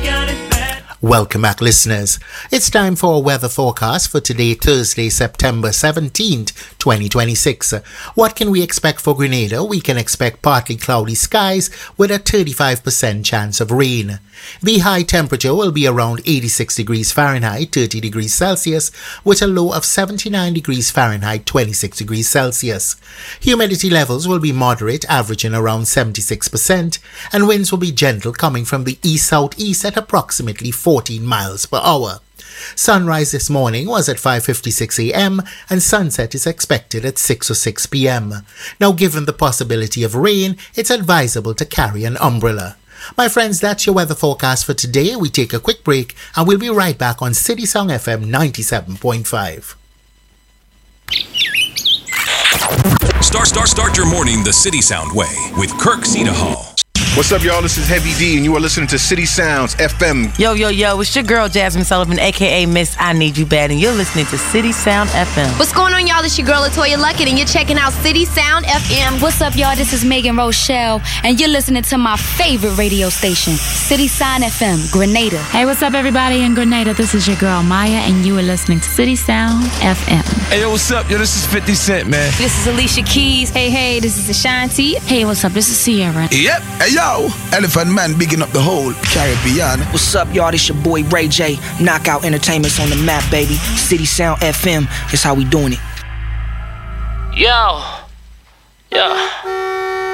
Welcome back, listeners. It's time for a weather forecast for today, Thursday, September 17th, 2026. What can we expect for Grenada? We can expect partly cloudy skies with a 35% chance of rain. The high temperature will be around 86 degrees Fahrenheit, 30 degrees Celsius, with a low of 79 degrees Fahrenheit, 26 degrees Celsius. Humidity levels will be moderate, averaging around 76%, and winds will be gentle, coming from the east-southeast at approximately 14 miles per hour. Sunrise this morning was at 5:56 a.m. and sunset is expected at 6:06 p.m. Now, given the possibility of rain, it's advisable to carry an umbrella. My friends, that's your weather forecast for today. We take a quick break and we'll be right back on City Sound FM 97.5. Start your morning the City Sound way with Kirk Cedahall. What's up, y'all? This is Heavy D, and you are listening to City Sounds FM. Yo, it's your girl, Jasmine Sullivan, a.k.a. Miss I Need You Bad, and you're listening to City Sound FM. What's going on, y'all? It's your girl, Latoya Luckett, and you're checking out City Sound FM. What's up, y'all? This is Megan Rochelle, and you're listening to my favorite radio station, City Sound FM, Grenada. Hey, what's up, everybody in Grenada? This is your girl, Maya, and you are listening to City Sound FM. Hey, yo, what's up? Yo, this is 50 Cent, man. This is Alicia Keys. Hey, this is Ashanti. Hey, what's up? This is Sierra. Yep. Hey, yo, Elephant Man bigging up the whole Caribbean. What's up, y'all? This your boy Ray J. Knockout Entertainment's on the map, baby. City Sound FM is how we doing it. Yo.